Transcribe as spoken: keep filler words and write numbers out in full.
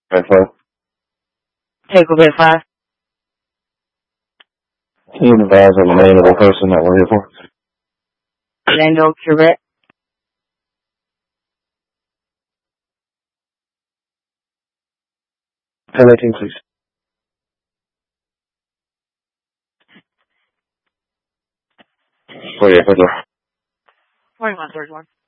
Bed five. Take over bed five. Can you advise on the name of the person that we're here for? Orlando Curette. ten eighteen, please. forty-eight, Pedro. forty-one, thirty-one.